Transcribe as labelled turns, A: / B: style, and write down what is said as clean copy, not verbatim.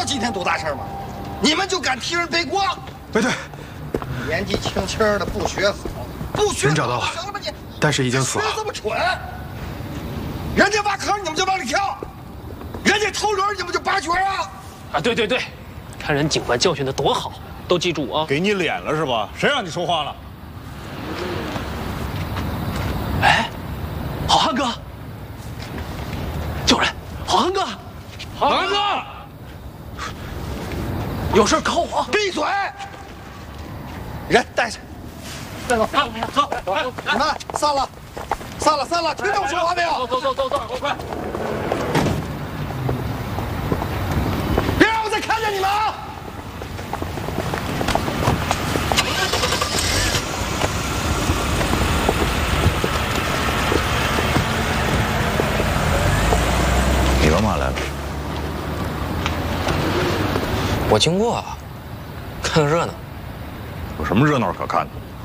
A: 今天多大事吗？你们就敢替人背锅？
B: 对对，
A: 年纪轻轻的不学好，不学
B: 人找到了，
A: 行了吧你？
B: 但是已经死了。
A: 这么蠢！人家挖坑你们就往里跳，人家投轮你们就拔角啊！
C: 啊，对对对，看人警官教训的多好，都记住啊！
D: 给你脸了是吧？谁让你说话了？
C: 哎，好汉哥，救人！好汉哥，好汉哥，有事找我。
A: 闭嘴！人带上。
C: 带走，走，
A: 你们散了，散了，听懂说话没有？
C: 走，快！
A: 别让我再看见你们啊！
E: 你干嘛来了？
F: 我经过，看个热闹。
E: 有什么热闹可看的？